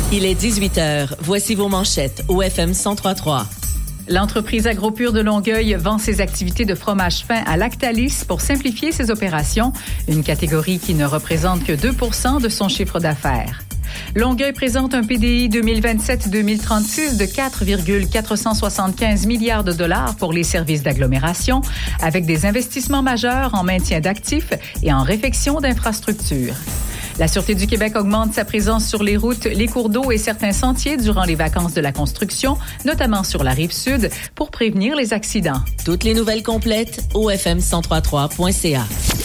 Il est 18h. Voici vos manchettes au FM 103.3. L'entreprise AgroPure de Longueuil vend ses activités de fromage fin à Lactalis pour simplifier ses opérations, une catégorie qui ne représente que 2% de son chiffre d'affaires. Longueuil présente un PDI 2027-2036 de 4,475 milliards de dollars pour les services d'agglomération, avec des investissements majeurs en maintien d'actifs et en réfection d'infrastructures. La Sûreté du Québec augmente sa présence sur les routes, les cours d'eau et certains sentiers durant les vacances de la construction, notamment sur la Rive-Sud, pour prévenir les accidents. Toutes les nouvelles complètes au fm1033.ca.